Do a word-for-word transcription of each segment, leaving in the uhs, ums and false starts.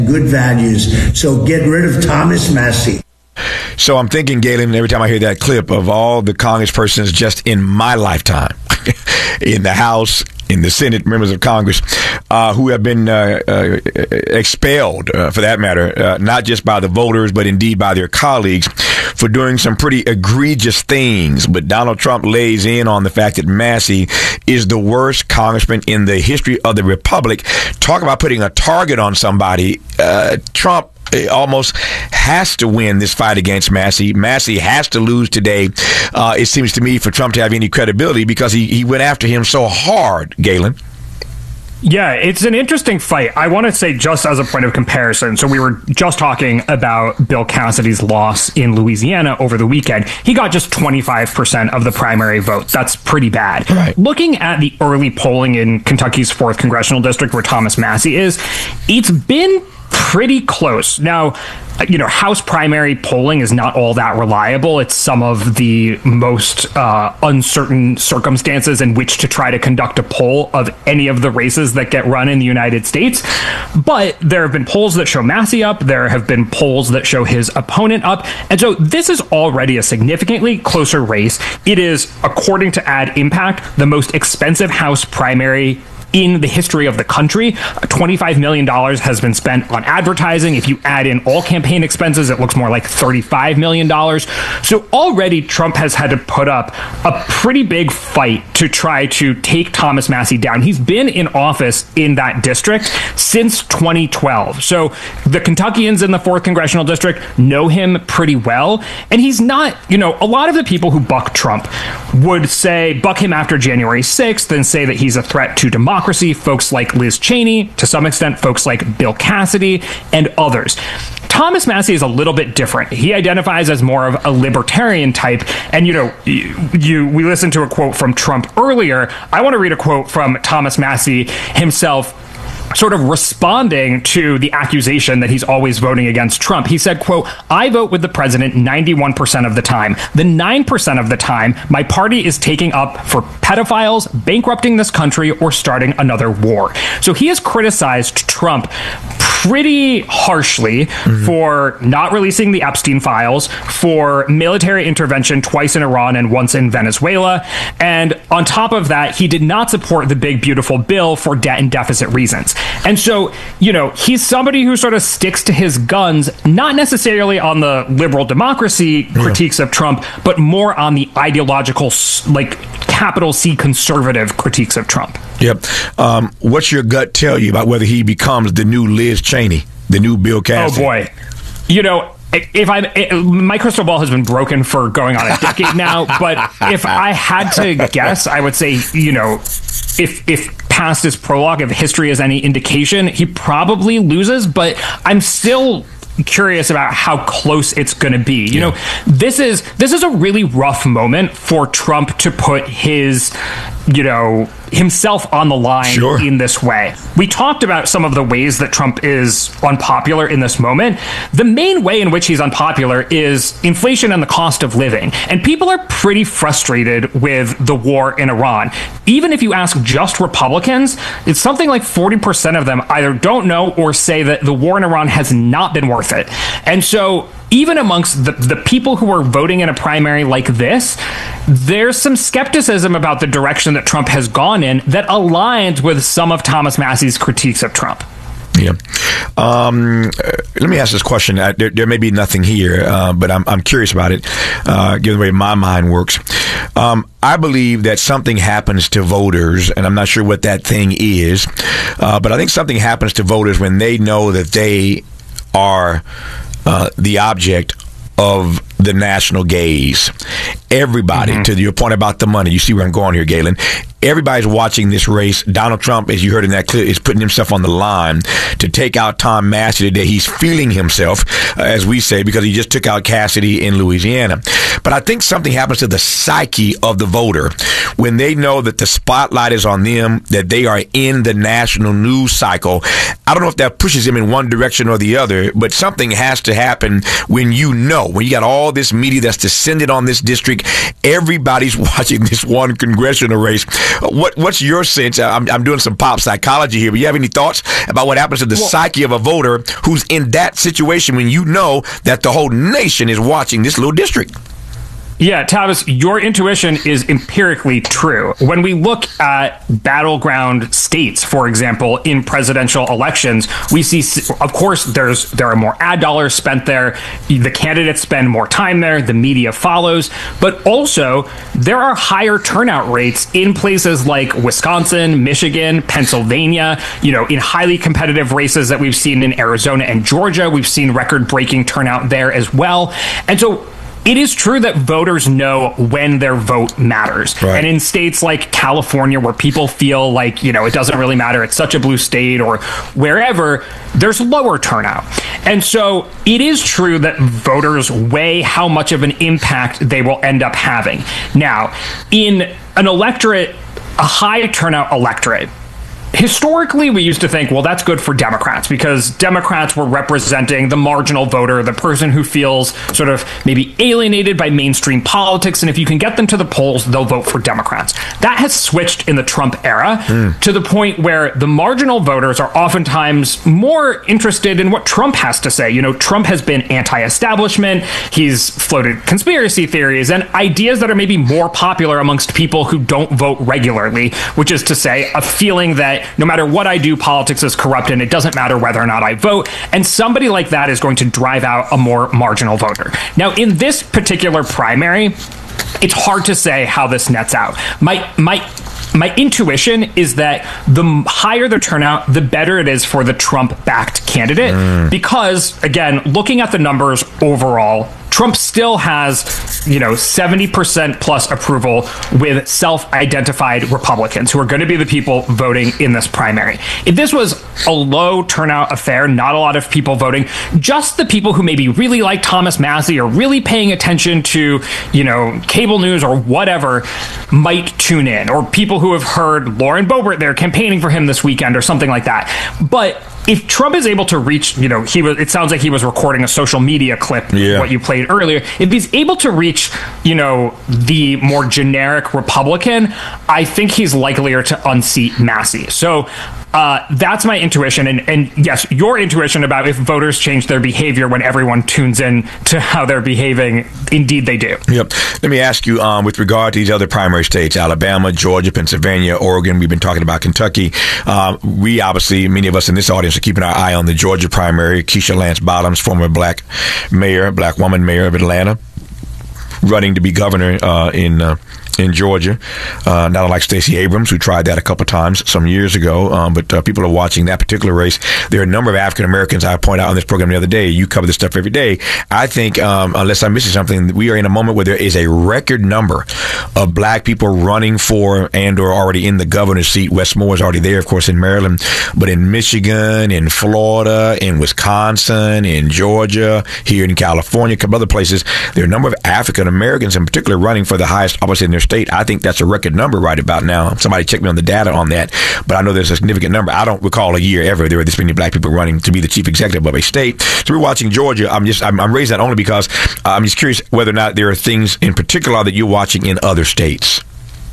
good values. So get rid of Thomas Massie. So I'm thinking, Galen, every time I hear that clip of all the congresspersons just in my lifetime, in the House, in the Senate, members of Congress, uh, who have been uh, uh, expelled, uh, for that matter, uh, not just by the voters, but indeed by their colleagues for doing some pretty egregious things. But Donald Trump lays in on the fact that Massie is the worst congressman in the history of the republic. Talk about putting a target on somebody. Uh, Trump almost has to win this fight against Massie. Massie has to lose today, uh, it seems to me, for Trump to have any credibility, because he, he went after him so hard, Galen. Yeah, it's an interesting fight. I want to say, just as a point of comparison, so we were just talking about Bill Cassidy's loss in Louisiana over the weekend. He got just twenty-five percent of the primary vote. That's pretty bad. Right. Looking at the early polling in Kentucky's fourth congressional district, where Thomas Massie is, it's been pretty close. Now, you know, House primary polling is not all that reliable. It's some of the most uh, uncertain circumstances in which to try to conduct a poll of any of the races that get run in the United States. But there have been polls that show Massie up. There have been polls that show his opponent up. And so this is already a significantly closer race. It is, according to Ad Impact, the most expensive House primary in the history of the country. twenty-five million dollars has been spent on advertising. If you add in all campaign expenses, it looks more like thirty-five million dollars. So already Trump has had to put up a pretty big fight to try to take Thomas Massie down. He's been in office in that district since twenty twelve. So the Kentuckians in the fourth congressional district know him pretty well. And he's not, you know, a lot of the people who buck Trump would say, buck him after January sixth and say that he's a threat to democracy. Folks like Liz Cheney, to some extent, folks like Bill Cassidy and others. Thomas Massie is a little bit different. He identifies as more of a libertarian type. And, you know, you, you we listened to a quote from Trump earlier. I want to read a quote from Thomas Massie himself, sort of responding to the accusation that he's always voting against Trump. He said, quote, "I vote with the president ninety-one percent of the time. The nine percent of the time, my party is taking up for pedophiles, bankrupting this country, or starting another war." So he has criticized Trump pretty harshly mm-hmm. for not releasing the Epstein files, for military intervention twice in Iran and once in Venezuela. And on top of that, he did not support the big, beautiful bill for debt and deficit reasons. And so, you know, he's somebody who sort of sticks to his guns, not necessarily on the liberal democracy yeah. critiques of Trump, but more on the ideological, like, capital C conservative critiques of Trump. Yep. Um, what's your gut tell you about whether he becomes the new Liz Cheney, the new Bill Cassidy? Oh, boy. You know, if I'm, my crystal ball has been broken for going on a decade now, but if I had to guess, I would say, you know, if if past is prologue, if history is any indication, he probably loses, but I'm still curious about how close it's going to be. You yeah. know, this is this is a really rough moment for Trump to put his, you know, himself on the line sure. in this way. We talked about some of the ways that Trump is unpopular in this moment. The main way in which he's unpopular is inflation and the cost of living. And people are pretty frustrated with the war in Iran. Even if you ask just Republicans, it's something like forty percent of them either don't know or say that the war in Iran has not been worth it. And so even amongst the, the people who are voting in a primary like this, there's some skepticism about the direction that Trump has gone in that aligns with some of Thomas Massie's critiques of Trump. Yeah. Um, let me ask this question. I, there, there may be nothing here, uh, but I'm, I'm curious about it, uh, given the way my mind works. Um, I believe that something happens to voters, and I'm not sure what that thing is, uh, but I think something happens to voters when they know that they are uh, the object of the national gaze. Everybody, mm-hmm. to your point about the money, you see where I'm going here, Galen. Everybody's watching this race. Donald Trump, as you heard in that clip, is putting himself on the line to take out Tom Massie today. He's feeling himself, uh, as we say, because he just took out Cassidy in Louisiana. But I think something happens to the psyche of the voter when they know that the spotlight is on them, that they are in the national news cycle. I don't know if that pushes him in one direction or the other, but something has to happen when you know, when you got all this media that's descended on this district, everybody's watching this one congressional race. What What's your sense? I'm, I'm doing some pop psychology here, but you have any thoughts about what happens to the well, psyche of a voter who's in that situation when you know that the whole nation is watching this little district? Yeah, Tavis, your intuition is empirically true. When we look at battleground states, for example, in presidential elections, we see, of course, there's there are more ad dollars spent there. The candidates spend more time there. The media follows. But also, there are higher turnout rates in places like Wisconsin, Michigan, Pennsylvania, you know, in highly competitive races that we've seen in Arizona and Georgia. We've seen record-breaking turnout there as well. And so it is true that voters know when their vote matters. Right. And in states like California, where people feel like, you know, it doesn't really matter, it's such a blue state, or wherever, there's lower turnout. And so it is true that voters weigh how much of an impact they will end up having. Now, in an electorate, a high turnout electorate, historically, we used to think, well, that's good for Democrats because Democrats were representing the marginal voter, the person who feels sort of maybe alienated by mainstream politics. And if you can get them to the polls, they'll vote for Democrats. That has switched in the Trump era mm. to the point where the marginal voters are oftentimes more interested in what Trump has to say. You know, Trump has been anti-establishment. He's floated conspiracy theories and ideas that are maybe more popular amongst people who don't vote regularly, which is to say a feeling that no matter what I do, politics is corrupt and it doesn't matter whether or not I vote. And somebody like that is going to drive out a more marginal voter. Now, in this particular primary, it's hard to say how this nets out. My my my intuition is that the higher the turnout, the better it is for the Trump-backed candidate. Mm. Because, again, looking at the numbers overall, Trump still has, you know, seventy percent plus approval with self-identified Republicans who are going to be the people voting in this primary. If this was a low turnout affair, not a lot of people voting, just the people who maybe really like Thomas Massie or really paying attention to, you know, cable news or whatever might tune in, or people who have heard Lauren Boebert there campaigning for him this weekend or something like that. But if Trump is able to reach, you know, he was, it sounds like he was recording a social media clip, yeah. what you played earlier. If he's able to reach, you know, the more generic Republican, I think he's likelier to unseat Massie. So uh, that's my intuition. And, and yes, your intuition about if voters change their behavior when everyone tunes in to how they're behaving, indeed they do. Yep. Let me ask you, um, with regard to these other primary states, Alabama, Georgia, Pennsylvania, Oregon, we've been talking about Kentucky. Uh, we obviously, many of us in this audience are keeping our eye on the Georgia primary. Keisha Lance Bottoms, former black mayor, black woman mayor of Atlanta, running to be governor uh, in uh, in Georgia. Uh, not unlike Stacey Abrams, who tried that a couple times some years ago. Um, but uh, people are watching that particular race. There are a number of African Americans I point out on this program the other day. You cover this stuff every day. I think, um, unless I'm missing something, we are in a moment where there is a record number of black people running for and or already in the governor's seat. Wes Moore is already there, of course, in Maryland, but in Michigan, in Florida, in Wisconsin, in Georgia, here in California, a couple other places. There are a number of African Americans in particular running for the highest office in their state. I think that's a record number right about now. Somebody check me on the data on that, but I know there's a significant number. I don't recall a year ever there were this many black people running to be the chief executive of a state. So we're watching Georgia. I'm just I'm, I'm raising that only because uh, I'm just curious whether or not there are things in particular that you're watching in other states.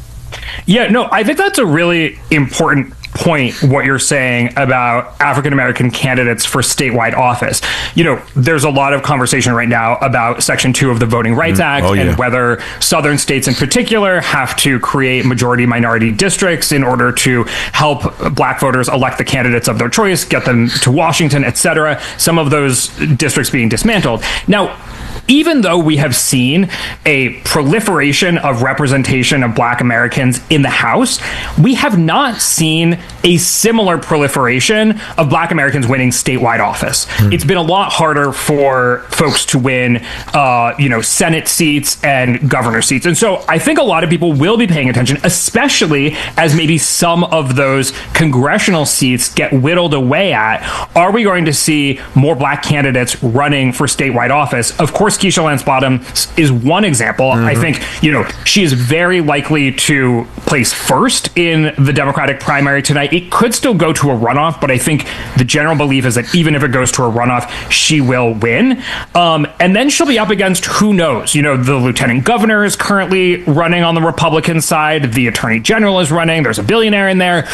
Yeah, no, I think that's a really important point, what you're saying about African American candidates for statewide office. You know, there's a lot of conversation right now about Section two of the Voting Rights Act oh, yeah. and whether southern states in particular have to create majority minority districts in order to help black voters elect the candidates of their choice, get them to Washington, et cetera. Some of those districts being dismantled. Now, even though we have seen a proliferation of representation of black Americans in the House, we have not seen a similar proliferation of black Americans winning statewide office. Hmm. It's been a lot harder for folks to win, uh, you know, Senate seats and governor seats. And so I think a lot of people will be paying attention, especially as maybe some of those congressional seats get whittled away at. Are we going to see more black candidates running for statewide office? Of course, Keisha Lance Bottoms is one example. Mm-hmm. I think, you know, she is very likely to place first in the Democratic primary tonight. It could still go to a runoff, but I think the general belief is that even if it goes to a runoff, she will win. Um, and then she'll be up against, who knows, you know, the lieutenant governor is currently running on the Republican side. The attorney general is running. There's a billionaire in there.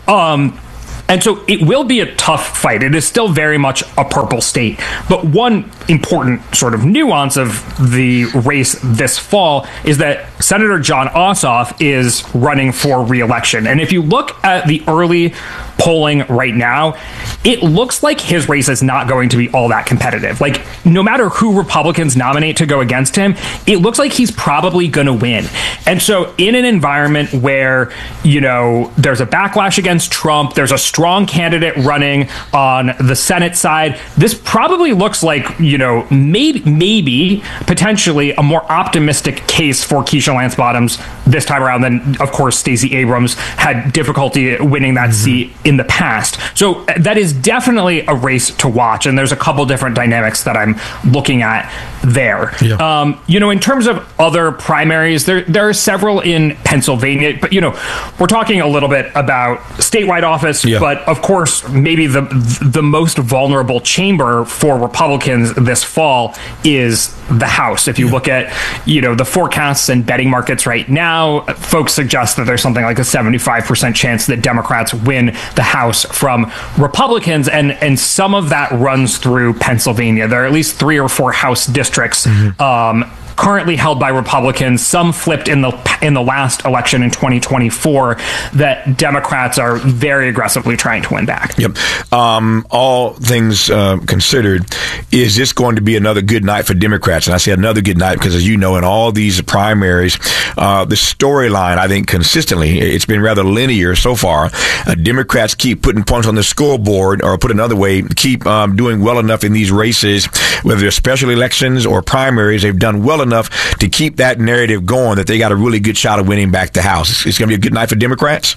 Um, And so it will be a tough fight. It is still very much a purple state. But one important sort of nuance of the race this fall is that Senator Jon Ossoff is running for re-election. And if you look at the early polling right now, it looks like his race is not going to be all that competitive. Like, no matter who Republicans nominate to go against him, it looks like he's probably going to win. And so in an environment where, you know, there's a backlash against Trump, there's a strong candidate running on the Senate side, this probably looks like, you know, maybe, maybe potentially a more optimistic case for Keisha Lance Bottoms this time around than, of course, Stacey Abrams had difficulty winning that seat in the past. So that is definitely a race to watch. And there's a couple different dynamics that I'm looking at there. Yeah. Um, you know, in terms of other primaries, there, there are several in Pennsylvania, but, you know, we're talking a little bit about statewide office, yeah. but of course, maybe the the most vulnerable chamber for Republicans this fall is the House. If you yeah. look at, you know, the forecasts and betting markets right now, folks suggest that there's something like a seventy-five percent chance that Democrats win the House from Republicans, and and some of that runs through Pennsylvania. There are at least three or four House districts mm-hmm. um, currently held by Republicans. Some flipped in the in the last election in twenty twenty-four that Democrats are very aggressively trying to win back. Yep. Um, all things uh, considered, is this going to be another good night for Democrats? And I say another good night because, as you know, in all these primaries, uh, the storyline, I think, consistently, it's been rather linear so far. Uh, Democrats keep putting points on the scoreboard, or put another way, keep um, doing well enough in these races, whether they're special elections or primaries. They've done well enough to keep that narrative going that they got a really good shot of winning back the House. It's, it's going to be a good night for Democrats.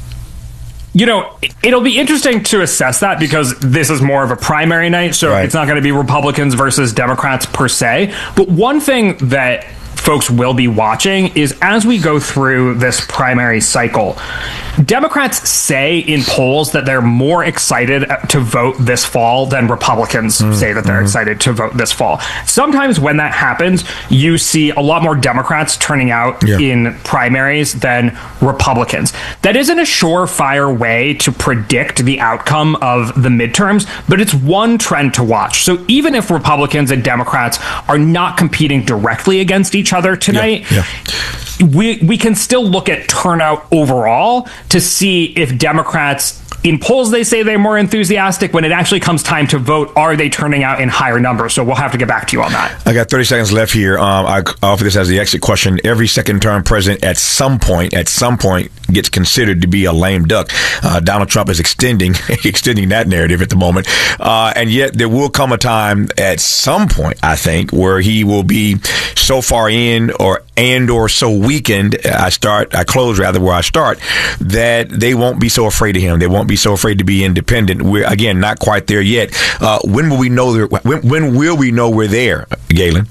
You know, it'll be interesting to assess that because this is more of a primary night, so right. it's not going to be Republicans versus Democrats per se. But one thing that folks will be watching is, as we go through this primary cycle, Democrats say in polls that they're more excited to vote this fall than Republicans mm, say that they're mm-hmm. excited to vote this fall. Sometimes when that happens, you see a lot more Democrats turning out yeah. in primaries than Republicans. That isn't a surefire way to predict the outcome of the midterms, but it's one trend to watch. So even if Republicans and Democrats are not competing directly against each other tonight, yeah, yeah. we we can still look at turnout overall to see if Democrats, in polls they say they're more enthusiastic, when it actually comes time to vote, are they turning out in higher numbers? So we'll have to get back to you on that. I got thirty seconds left here. Um, I offer this as the exit question. Every second-term president at some point, at some point, gets considered to be a lame duck. Uh, Donald Trump is extending extending that narrative at the moment. Uh, and yet there will come a time at some point, I think, where he will be so far in or and or so weakened, I start, I close rather where I start, that they won't be so afraid of him. They won't be so afraid to be independent. We're, again, not quite there yet. Uh, when will we know, when, when will we know we're there, Galen?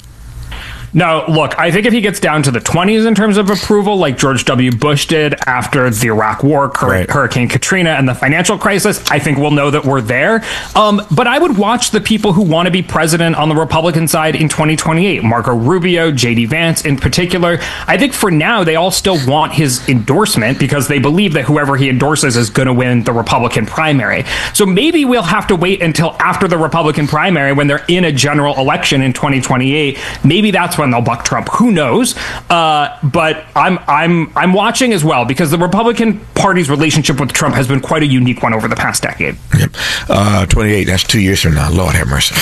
No, look, I think if he gets down to the twenties in terms of approval, like George W. Bush did after the Iraq War, Hur- right. Hurricane Katrina, and the financial crisis, I think we'll know that we're there. Um, but I would watch the people who want to be president on the Republican side in twenty twenty-eight. Marco Rubio, J D Vance in particular. I think for now, they all still want his endorsement because they believe that whoever he endorses is going to win the Republican primary. So maybe we'll have to wait until after the Republican primary when they're in a general election in twenty twenty-eight. Maybe that's when they'll buck Trump. Who knows? Uh, but I'm I'm I'm watching as well because the Republican Party's relationship with Trump has been quite a unique one over the past decade. Yep. Uh, twenty-eight. That's two years from now. Lord have mercy.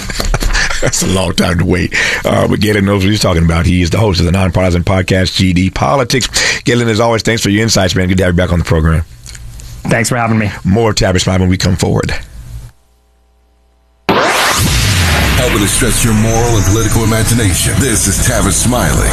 That's a long time to wait. Uh, but Galen knows what he's talking about. He is the host of the nonpartisan podcast, G D Politics. Galen, as always, thanks for your insights, man. Good to have you back on the program. Thanks for having me. More Tavis Smiley when we come forward. Helping to stretch your moral and political imagination. This is Tavis Smiley.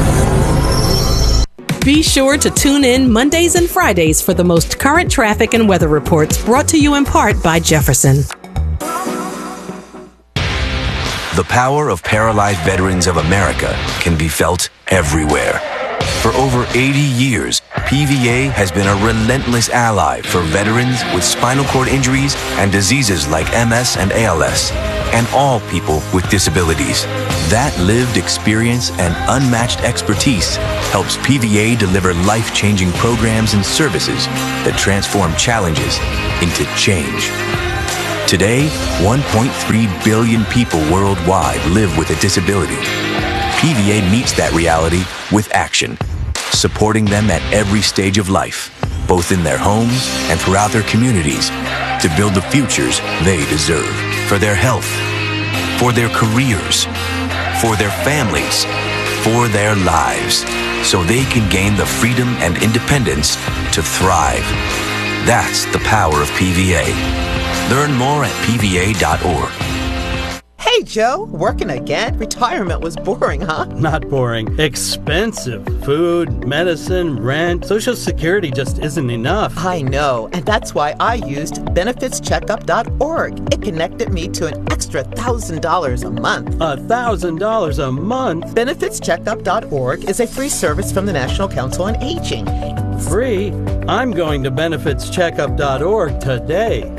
Be sure to tune in Mondays and Fridays for the most current traffic and weather reports, brought to you in part by Jefferson. The power of Paralyzed Veterans of America can be felt everywhere. For over eighty years, P V A has been a relentless ally for veterans with spinal cord injuries and diseases like M S and A L S, and all people with disabilities. That lived experience and unmatched expertise helps P V A deliver life-changing programs and services that transform challenges into change. Today, one point three billion people worldwide live with a disability. P V A meets that reality with action, supporting them at every stage of life, both in their homes and throughout their communities, to build the futures they deserve for their health, for their careers, for their families, for their lives, so they can gain the freedom and independence to thrive. That's the power of P V A. Learn more at P V A dot org. Hey, Joe, working again? Retirement was boring, huh? Not boring. Expensive. Food, medicine, rent. Social Security just isn't enough. I know, and that's why I used benefits checkup dot org. It connected me to an extra one thousand dollars a month. A one thousand dollars a month? benefits checkup dot org is a free service from the National Council on Aging. Free? I'm going to benefits checkup dot org today.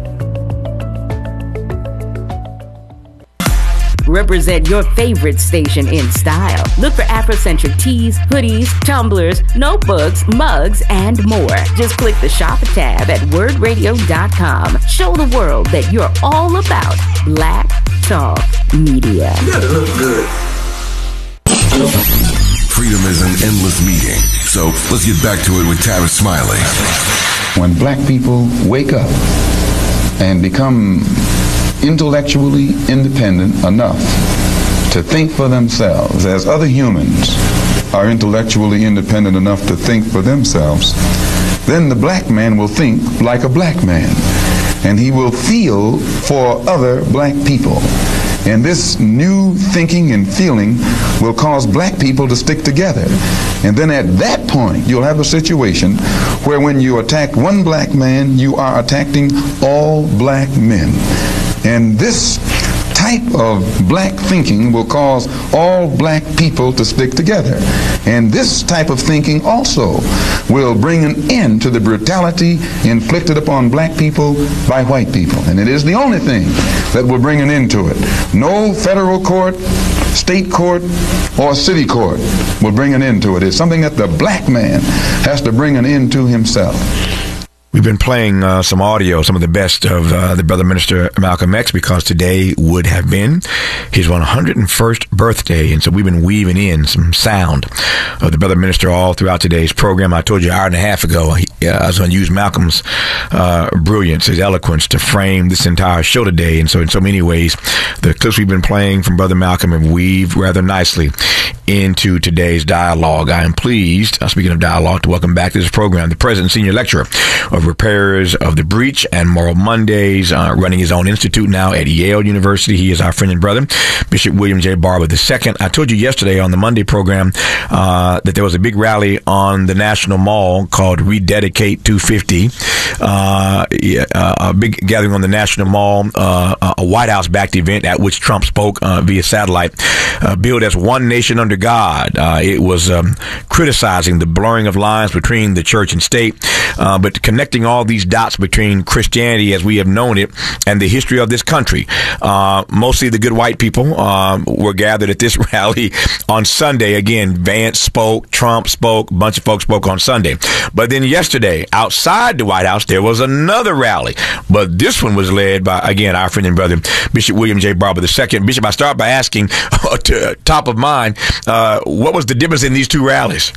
Represent your favorite station in style. Look for Afrocentric tees, hoodies, tumblers, notebooks, mugs, and more. Just click the Shop tab at word radio dot com. Show the world that you're all about Black Talk Media. You gotta look good. Freedom is an endless meeting, so let's get back to it with Tavis Smiley. When black people wake up and become intellectually independent enough to think for themselves, as other humans are intellectually independent enough to think for themselves, then the black man will think like a black man, and he will feel for other black people. And this new thinking and feeling will cause black people to stick together. And then at that point, you'll have a situation where when you attack one black man, you are attacking all black men. And this type of black thinking will cause all black people to stick together. And this type of thinking also will bring an end to the brutality inflicted upon black people by white people. And it is the only thing that will bring an end to it. No federal court, state court, or city court will bring an end to it. It's something that the black man has to bring an end to himself. We've been playing uh, some audio, some of the best of uh, the brother minister Malcolm X, because today would have been his one hundred first birthday. And so we've been weaving in some sound of the brother minister all throughout today's program. I told you an hour and a half ago, he, uh, I was going to use Malcolm's uh, brilliance, his eloquence to frame this entire show today. And so in so many ways, the clips we've been playing from brother Malcolm have weaved rather nicely into today's dialogue. I am pleased, uh, speaking of dialogue, to welcome back to this program the President Senior Lecturer of Repairers of the Breach and Moral Mondays, uh, running his own institute now at Yale University. He is our friend and brother, Bishop William J. Barber the second. I told you yesterday on the Monday program uh, that there was a big rally on the National Mall called Rededicate two fifty. Uh, a big gathering on the National Mall, uh, a White House-backed event at which Trump spoke uh, via satellite, uh, billed as One Nation Under God. Uh, it was um, criticizing the blurring of lines between the church and state, uh, but connecting all these dots between Christianity as we have known it and the history of this country. Uh, mostly the good white people um, were gathered at this rally on Sunday. Again, Vance spoke, Trump spoke, a bunch of folks spoke on Sunday. But then yesterday, outside the White House, there was another rally. But this one was led by, again, our friend and brother, Bishop William J. Barber the second. Bishop, I start by asking, to, top of mind, uh, what was the difference in these two rallies?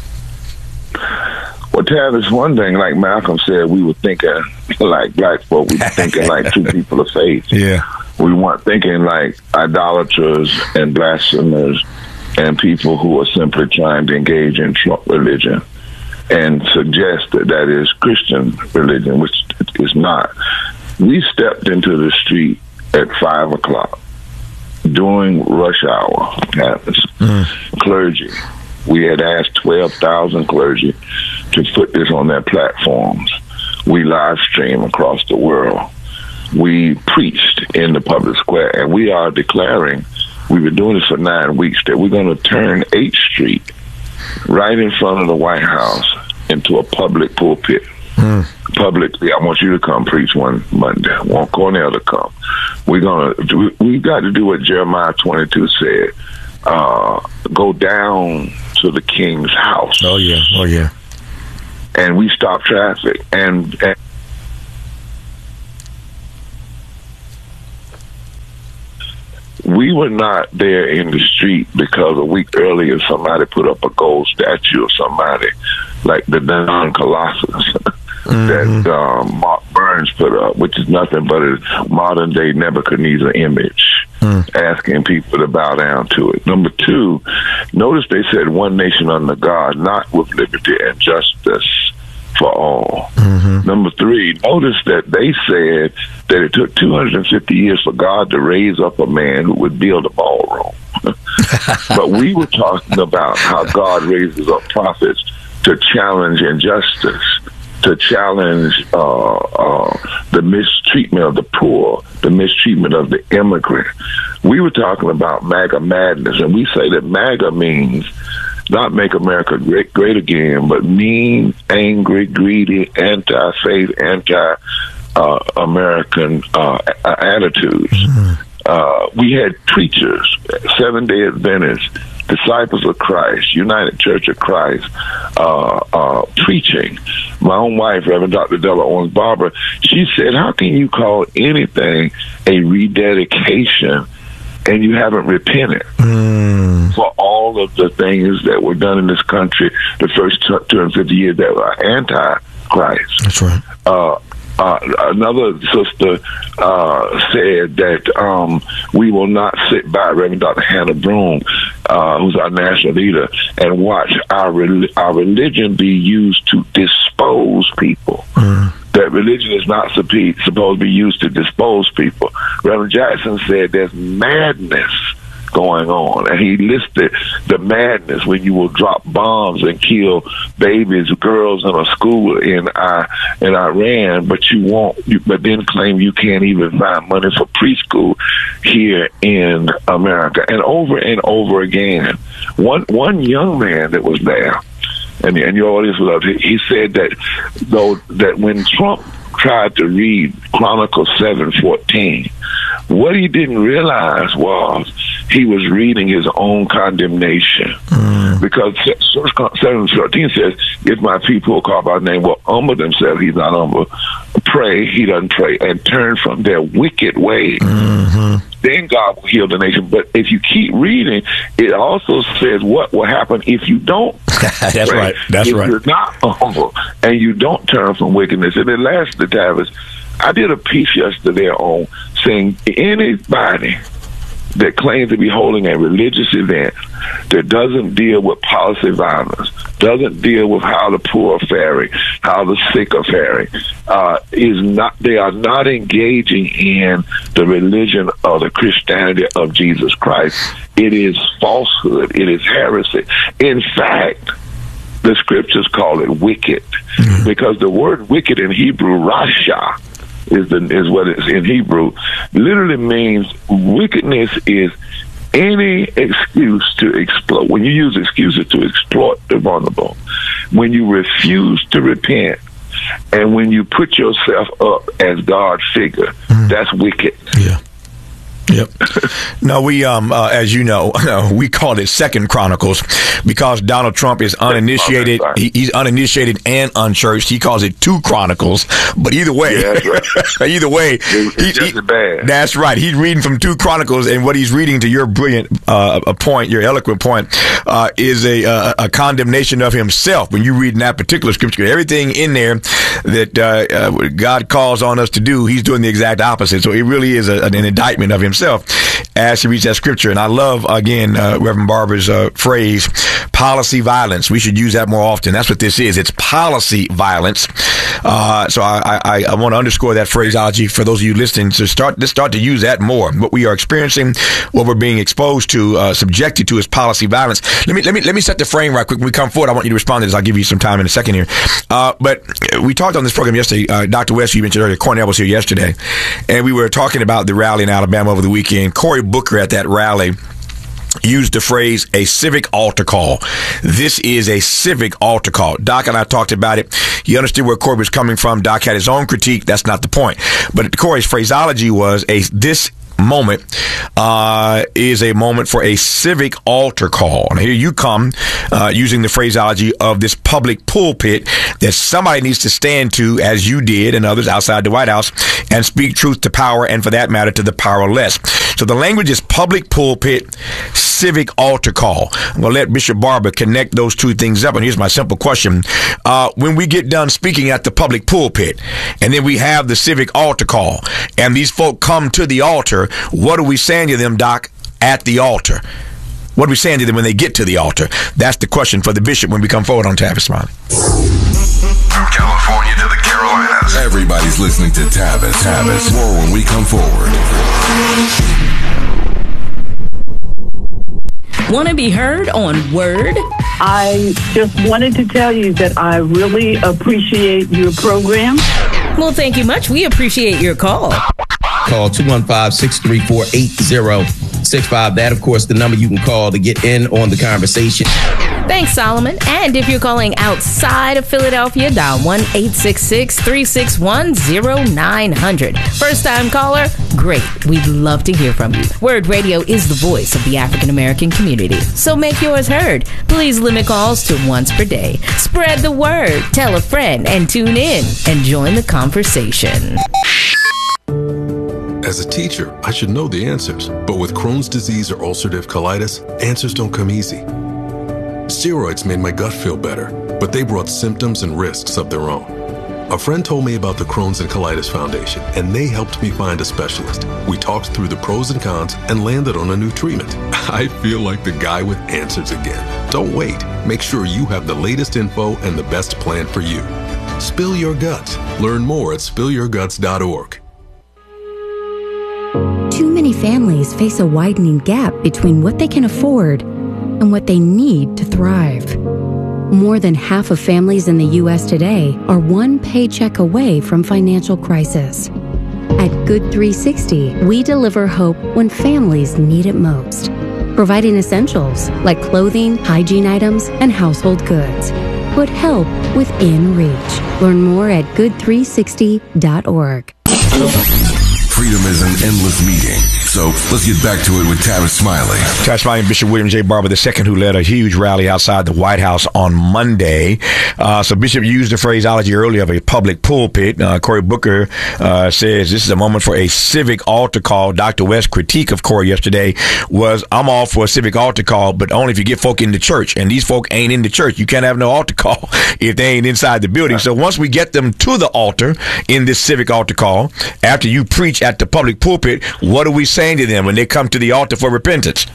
Well, Tavis, one thing, like Malcolm said, we were thinking like black folk. We were thinking like two people of faith. Yeah. We weren't thinking like idolaters and blasphemers and people who are simply trying to engage in Trump religion and suggest that that is Christian religion, which it is not. We stepped into the street at five o'clock during rush hour, Tavis, mm. clergy. We had asked twelve thousand clergy to put this on their platforms. We live stream across the world. we preached in the public square, and we are declaring, we've been doing this for nine weeks, that we're going to turn eighth Street right in front of the White House into a public pulpit. Mm. Publicly, I want you to come preach one Monday. I want Cornell to come. We're gonna. We, we've got to do what Jeremiah twenty-two said. Uh, go down to the king's house. Oh yeah. Oh yeah. And we stop traffic. And, and we were not there in the street because a week earlier somebody put up a gold statue of somebody like the Don Colossus mm-hmm. that um, Mark Burns put up, which is nothing but a modern day Nebuchadnezzar image, mm. asking people to bow down to it. Number two, notice they said one nation under God, not with liberty and justice for all. Mm-hmm. Number three, notice that they said that it took two hundred fifty years for God to raise up a man who would build a ballroom. But we were talking about how God raises up prophets to challenge injustice, to challenge uh, uh, the mistreatment of the poor, the mistreatment of the immigrant. We were talking about MAGA madness, and we say that MAGA means not make America great, great again, but mean, angry, greedy, anti-faith, anti-American uh, uh, attitudes. Mm-hmm. Uh, we had preachers, Seventh-day Adventists, Disciples of Christ, United Church of Christ, uh, uh, preaching. My own wife, Reverend Doctor Della Owens Barber, she said, how can you call anything a rededication and you haven't repented mm. for all of the things that were done in this country the first two hundred fifty years that were anti-Christ? That's right. Uh, Uh, another sister uh, said that um, we will not sit by Reverend Doctor Hannah Broom, uh, who's our national leader, and watch our re- our religion be used to dispose people. Mm. That religion is not supposed to be used to dispose people. Reverend Jackson said there's madness going on, and he listed the madness when you will drop bombs and kill babies, girls in a school in uh, in Iran, but you won't, you, but then claim you can't even find money for preschool here in America, and over and over again. One one young man that was there, and, and your audience will love it, he said that though that when Trump tried to read Chronicles seven fourteen, what he didn't realize was he was reading his own condemnation. Mm. Because seven fourteen says, if my people who call by name will humble themselves, he's not humble, pray, he doesn't pray, and turn from their wicked ways, mm-hmm. then God will heal the nation. But if you keep reading, it also says what will happen if you don't. That's pray. right. That's if right. If you're not humble and you don't turn from wickedness. And then lastly, Tavis, I did a piece yesterday on saying anybody that claims to be holding a religious event that doesn't deal with policy violence, doesn't deal with how the poor are faring, how the sick are faring, uh, is not, they are not engaging in the religion or the Christianity of Jesus Christ. It is falsehood. It is heresy. In fact, the scriptures call it wicked, mm-hmm. because the word wicked in Hebrew, rasha, is the is what it's in Hebrew, literally means wickedness is any excuse to exploit. When you use excuses to exploit the vulnerable, when you refuse to repent, and when you put yourself up as God's figure, mm. that's wicked. Yeah. Yep. No, we, um, uh, as you know, we called it Second Chronicles because Donald Trump is uninitiated. He, he's uninitiated and unchurched. He calls it Two Chronicles. But either way, yeah, that's right. either way, it's he, just he, bad. That's right. He's reading from Two Chronicles, and what he's reading, to your brilliant uh, a point, your eloquent point, uh, is a, a a condemnation of himself. When you read in that particular scripture, everything in there that uh, uh, God calls on us to do, he's doing the exact opposite. So it really is a, an indictment of himself. as she reads that scripture. And I love, again, uh, Reverend Barber's uh, phrase, policy violence. We should use that more often. That's what this is. It's policy violence. Uh, so I, I, I want to underscore that phraseology for those of you listening to start, let's start to use that more. What we are experiencing, what we're being exposed to, uh, subjected to is policy violence. Let me, let me, let me set the frame right quick. When we come forward, I want you to respond to this. I'll give you some time in a second here. Uh, but we talked on this program yesterday. Uh, Doctor West, you mentioned earlier, Cornell was here yesterday, and we were talking about the rally in Alabama over the weekend. Cory Booker at that rally used the phrase a civic altar call. This is a civic altar call. Doc and I talked about it. He understood where Cory was coming from. Doc had his own critique. That's not the point. But Cory's phraseology was a this moment uh, is a moment for a civic altar call. And here you come uh, using the phraseology of this public pulpit that somebody needs to stand to, as you did and others outside the White House, and speak truth to power, and for that matter to the powerless. So the language is public pulpit, civic altar call. I'm going to let Bishop Barber connect those two things up. And here's my simple question. Uh, when we get done speaking at the public pulpit, and then we have the civic altar call, and these folk come to the altar, what are we saying to them, Doc, at the altar? What are we saying to them when they get to the altar? That's the question for the bishop when we come forward on Tavis Smiley. From California to the Carolinas, everybody's listening to Tavis. Tavis. More when we come forward. Want to be heard on Word? I just wanted to tell you that I really appreciate your program. Well, thank you much. We appreciate your call. Call two one five, six three four, eight zero six five. That, of course, the number you can call to get in on the conversation. Thanks, Solomon. And if you're calling outside of Philadelphia, dial one eight six six, three six one, zero nine zero zero. First-time caller? Great. We'd love to hear from you. Word Radio is the voice of the African-American community. So make yours heard. Please limit calls to once per day. Spread the word. Tell a friend and tune in and join the conversation. As a teacher, I should know the answers. But with Crohn's disease or ulcerative colitis, answers don't come easy. Steroids made my gut feel better, but they brought symptoms and risks of their own. A friend told me about the Crohn's and Colitis Foundation, and they helped me find a specialist. We talked through the pros and cons and landed on a new treatment. I feel like the guy with answers again. Don't wait. Make sure you have the latest info and the best plan for you. Spill your guts. Learn more at spill your guts dot org. Too many families face a widening gap between what they can afford and what they need to thrive. More than half of families in the U S today are one paycheck away from financial crisis. At Good three sixty, we deliver hope when families need it most, providing essentials like clothing, hygiene items, and household goods. Put help within reach. Learn more at good three sixty dot org. Freedom is an endless meeting. So let's get back to it with Tavis Smiley. Tavis Smiley and Bishop William J. Barber the second, who led a huge rally outside the White House on Monday. Uh, so Bishop used the phraseology earlier of a public pulpit. Uh, Cory Booker uh, says this is a moment for a civic altar call. Doctor West's critique of Cory yesterday was, I'm all for a civic altar call, but only if you get folk in the church. And these folk ain't in the church. You can't have no altar call if they ain't inside the building. So once we get them to the altar in this civic altar call, after you preach at the public pulpit, what are we saying to them when they come to the altar for repentance?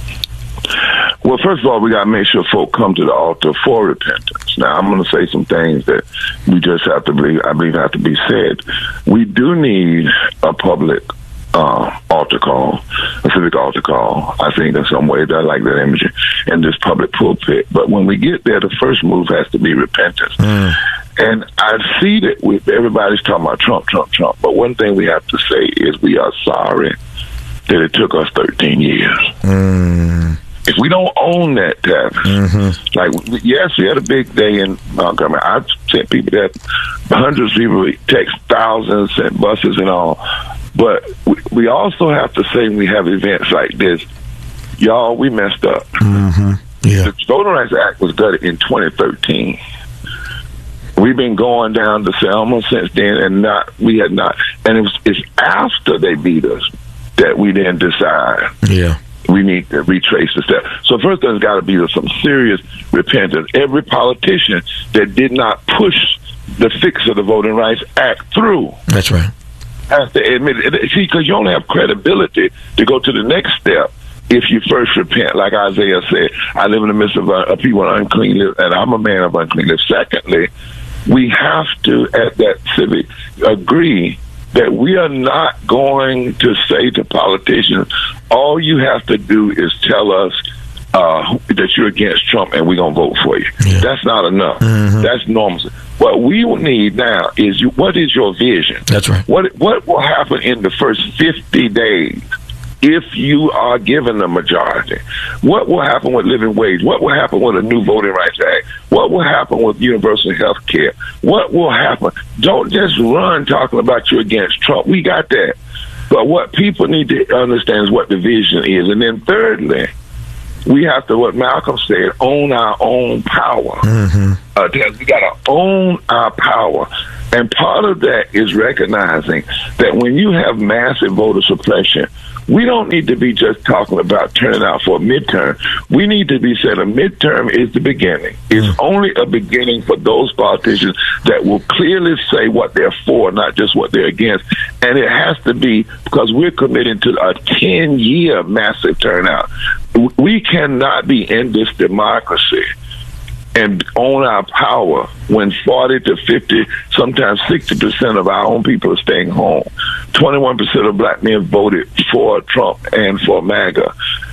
Well, first of all, we got to make sure folk come to the altar for repentance. Now, I'm going to say some things that we just have to believe, I believe have to be said. We do need a public uh, altar call, a civic altar call. I think in some ways I like that imagery in this public pulpit. But when we get there, the first move has to be repentance. Mm. And I see that with everybody's talking about Trump, Trump, Trump. But one thing we have to say is we are sorry that it took us thirteen years. Mm. If we don't own that, Tavis, mm-hmm. like, yes, we had a big day in Montgomery. I've sent people that, hundreds of people, text thousands, sent buses and all. But we, we also have to say when we have events like this, y'all, we messed up. Mm-hmm. Yeah. The Voting Rights Act was gutted in twenty thirteen. We've been going down to Selma since then, and not we had not. And it was, it's after they beat us that we then decide. Yeah. We need to retrace the steps. So first, there's got to be some serious repentance. Every politician that did not push the fix of the Voting Rights Act through. That's right. has to admit it. See, because you only have credibility to go to the next step if you first repent. Like Isaiah said, I live in the midst of uh, people of unclean lips, and I'm a man of unclean lips. Secondly, we have to, at that civic, agree that we are not going to say to politicians, all you have to do is tell us uh, that you're against Trump and we're going to vote for you. Yeah. That's not enough. Mm-hmm. That's normal. What we need now is, you, what is your vision? That's right. What What will happen in the first fifty days if you are given the majority? What will happen with living wage? What will happen with a new Voting Rights Act? What will happen with universal health care? What will happen? Don't just run talking about you against Trump. We got that. But what people need to understand is what the vision is. And then thirdly, we have to, what Malcolm said, own our own power. Mm-hmm. Uh, we got to own our power. And part of that is recognizing that when you have massive voter suppression, we don't need to be just talking about turning out for a midterm. We need to be saying a midterm is the beginning. It's mm. only a beginning for those politicians that will clearly say what they're for, not just what they're against. And it has to be because we're committing to a ten-year massive turnout. We cannot be in this democracy and own our power when forty to fifty, sometimes sixty percent of our own people are staying home. twenty-one percent of black men voted for Trump and for MAGA.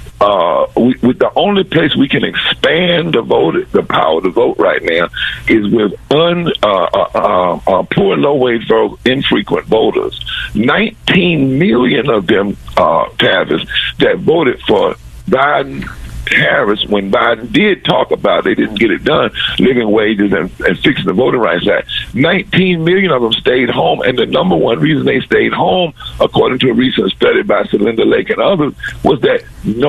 Uh, we, we, the only place we can expand the vote, the power to vote right now is with un, uh, uh, uh, uh, poor, low-wage, infrequent voters. nineteen million of them, uh, Tavis, that voted for Biden, Harris, when Biden did talk about, they didn't get it done, living wages and, and fixing the Voting Rights Act. nineteen million of them stayed home, and the number one reason they stayed home, according to a recent study by Celinda Lake and others, was that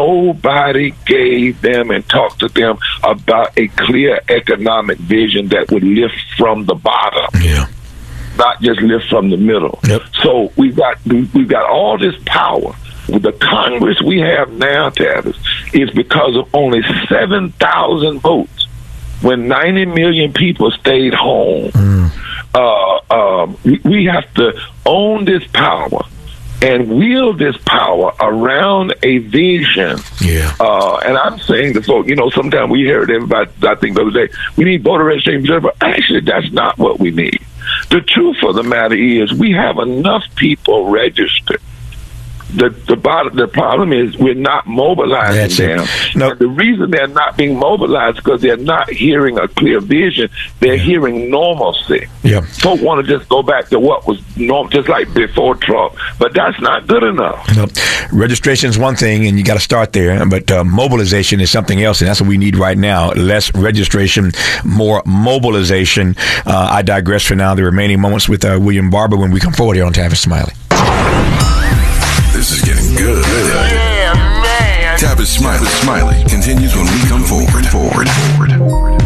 nobody gave them and talked to them about a clear economic vision that would lift from the bottom. Yeah. Not just lift from the middle. Yep. So we've got we've got all this power. The Congress we have now, Tavis, is because of only seven thousand votes when ninety million people stayed home. Mm. Uh, um, we, we have to own this power and wield this power around a vision. Yeah. Uh, and I'm saying to folks, you know, sometimes we heard everybody, I think the other day, we need voter registration, but actually that's not what we need. The truth of the matter is we have enough people registered. The the bottom, the problem is we're not mobilizing That's them. No. And the reason they're not being mobilized is because they're not hearing a clear vision. They're yeah. hearing normalcy. Yeah. Folks want to just go back to what was normal, just like before Trump. But that's not good enough. No. Registration is one thing, and you got to start there. But uh, mobilization is something else, and that's what we need right now. Less registration, more mobilization. Uh, I digress for now. The remaining moments with uh, William Barber when we come forward here on Tavis Smiley. This is getting good. Yeah, man. Tavis Smiley Smiley continues when we come forward. Forward. Forward.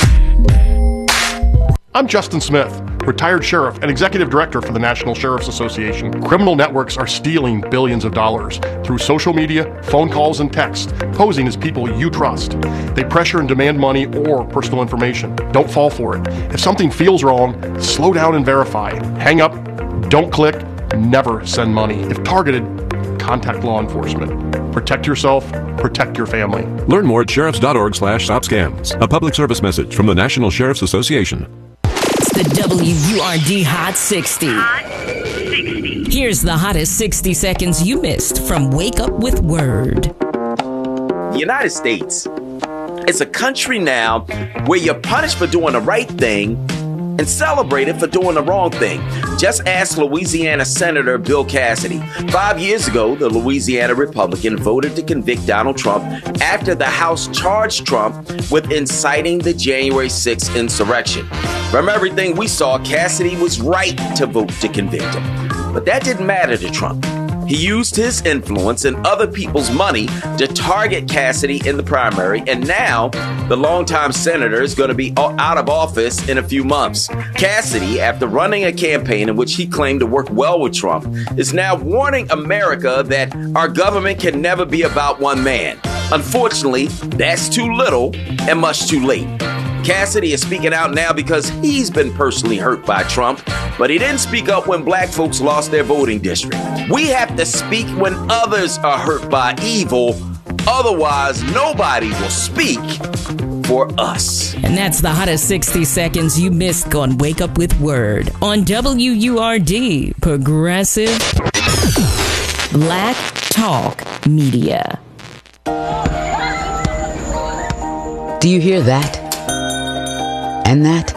I'm Justin Smith, retired sheriff and executive director for the National Sheriff's Association. Criminal networks are stealing billions of dollars through social media, phone calls, and text, posing as people you trust. They pressure and demand money or personal information. Don't fall for it. If something feels wrong, slow down and verify. Hang up, don't click, never send money. If targeted, contact law enforcement. Protect yourself, protect your family. Learn more at sheriffs.org slash stop scams. A public service message from the National Sheriff's Association. It's the W U R D Hot sixty. Hot sixty. Here's the hottest sixty seconds you missed from Wake Up with Word. The United States is a country now where you're punished for doing the right thing and celebrated for doing the wrong thing. Just ask Louisiana Senator Bill Cassidy. Five years ago, the Louisiana Republican voted to convict Donald Trump after the House charged Trump with inciting the January sixth insurrection. From everything we saw, Cassidy was right to vote to convict him. But that didn't matter to Trump. He used his influence and other people's money to target Cassidy in the primary, and now the longtime senator is going to be out of office in a few months. Cassidy, after running a campaign in which he claimed to work well with Trump, is now warning America that our government can never be about one man. Unfortunately, that's too little and much too late. Cassidy is speaking out now because he's been personally hurt by Trump, but he didn't speak up when black folks lost their voting district. We have to speak when others are hurt by evil. Otherwise, nobody will speak for us. And that's the hottest sixty seconds you missed on Wake Up with Word on W U R D, Progressive Black Talk Media. Do you hear that? And that?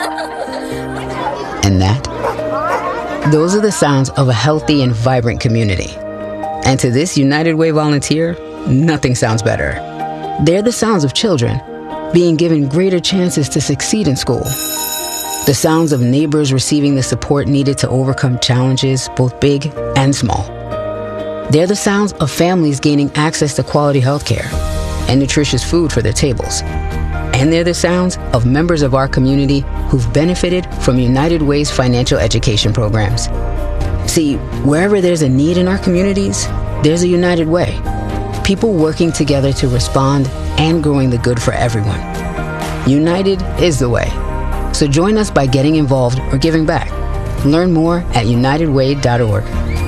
And that? Those are the sounds of a healthy and vibrant community. And to this United Way volunteer, nothing sounds better. They're the sounds of children being given greater chances to succeed in school. The sounds of neighbors receiving the support needed to overcome challenges, both big and small. They're the sounds of families gaining access to quality health care and nutritious food for their tables. And they're the sounds of members of our community who've benefited from United Way's financial education programs. See, wherever there's a need in our communities, there's a United Way. People working together to respond and growing the good for everyone. United is the way. So join us by getting involved or giving back. Learn more at united way dot org.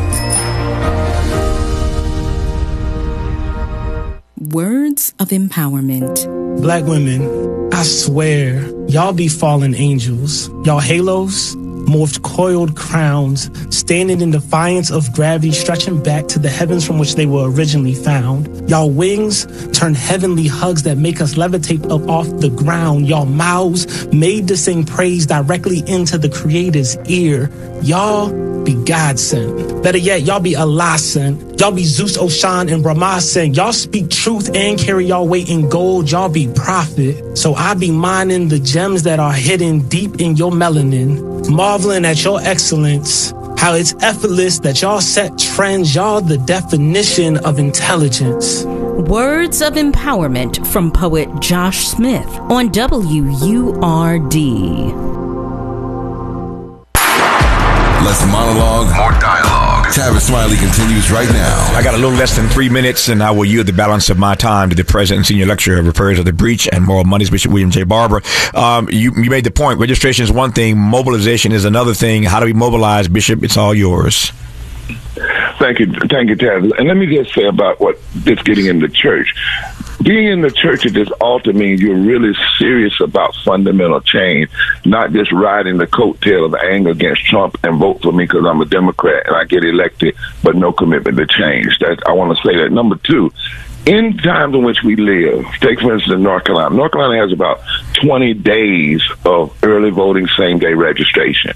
Words of empowerment. Black women, I swear, y'all be fallen angels. Y'all halos, morphed coiled crowns, standing in defiance of gravity, stretching back to the heavens from which they were originally found. Y'all wings turn heavenly hugs that make us levitate up off the ground. Y'all mouths made to sing praise directly into the Creator's ear. Y'all be God sent. Better yet, y'all be Allah sent. Y'all be Zeus, Oshan, and Brahma sent. Y'all speak truth and carry y'all weight in gold. Y'all be prophet. So I be mining the gems that are hidden deep in your melanin, marveling at your excellence, how it's effortless that y'all set trends. Y'all the definition of intelligence. Words of empowerment from poet Josh Smith on W U R D. Less monologue, more dialogue. Tavis Smiley continues right now. I got a little less than three minutes, and I will yield the balance of my time to the President and Senior Lecturer of Repairs of the Breach and Moral Mondays, Bishop William J. Barber. Um, you, you made the point. Registration is one thing. Mobilization is another thing. How do we mobilize, Bishop? It's all yours. Thank you. Thank you, Tavis. And let me just say about what it's getting in the church. Being in the church at this altar means you're really serious about fundamental change, not just riding the coattail of anger against Trump and vote for me because I'm a Democrat and I get elected, but no commitment to change. That, I want to say that. Number two, in times in which we live, take for instance North Carolina. North Carolina has about twenty days of early voting, same-day registration.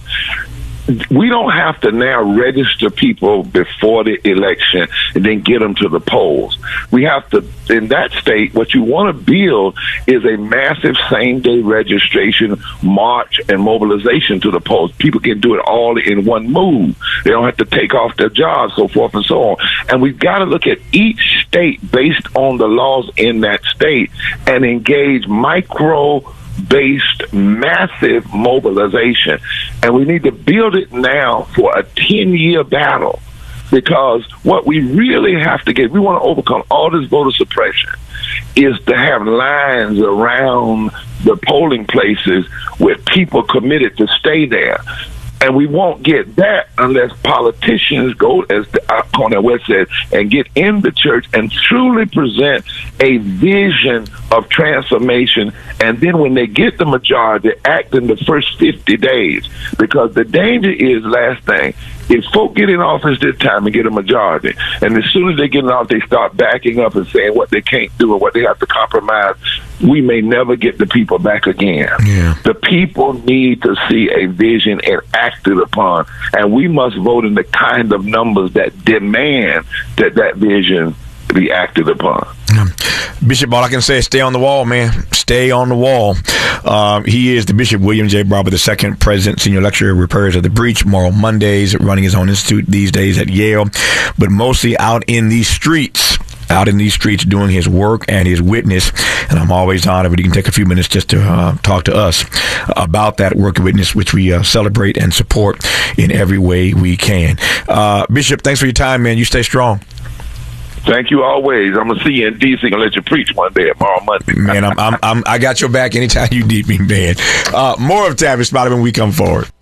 We don't have to now register people before the election and then get them to the polls. We have to, in that state, what you want to build is a massive same-day registration, march, and mobilization to the polls. People can do it all in one move. They don't have to take off their jobs, so forth and so on. And we've got to look at each state based on the laws in that state and engage micro based massive mobilization, and we need to build it now for a ten-year battle, because what we really have to get, we want to overcome all this voter suppression, is to have lines around the polling places with people committed to stay there. And we won't get that unless politicians go, as Cornel West said, and get in the church and truly present a vision of transformation. And then when they get the majority, act in the first fifty days. Because the danger is, last thing, if folk get in office this time and get a majority, and as soon as they get in office, they start backing up and saying what they can't do and what they have to compromise, we may never get the people back again. Yeah. The people need to see a vision and acted upon, and we must vote in the kind of numbers that demand that that vision be acted upon. Bishop, all I can say is stay on the wall, man. Stay on the wall. Um, he is the Bishop William J. Barber the Second, President, Senior Lecturer, Repairs of the Breach, Moral Mondays, running his own institute these days at Yale, but mostly out in these streets. out in these streets doing his work and his witness. And I'm always honored if he can take a few minutes just to uh, talk to us about that work and witness, which we uh, celebrate and support in every way we can. Uh, Bishop, thanks for your time, man. You stay strong. Thank you always. I'm gonna see you in D C and let you preach one day tomorrow Monday. Man, I'm, I'm, I'm, I got your back anytime you need me, man. Uh, more of Tavis Smiley when we come forward.